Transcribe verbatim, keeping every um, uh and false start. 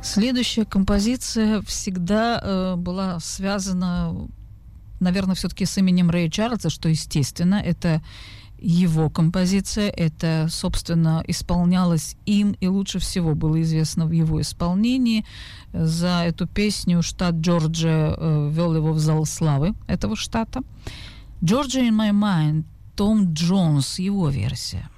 Следующая композиция всегда э, была связана, наверное, все-таки с именем Рэя Чарльза, что естественно, это его композиция, это, собственно, исполнялось им и лучше всего было известно в его исполнении. За эту песню штат Джорджия э, ввел его в зал славы этого штата. «Georgia in my mind», Том Джонс, его версия.